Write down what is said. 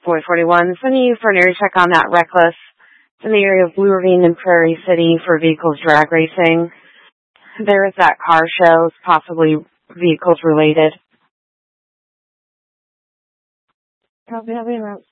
441, sending you for an area check on that Reckless in the area of Blue Ravine and Prairie City for vehicles drag racing. There is that car show, possibly vehicles related. Copy, route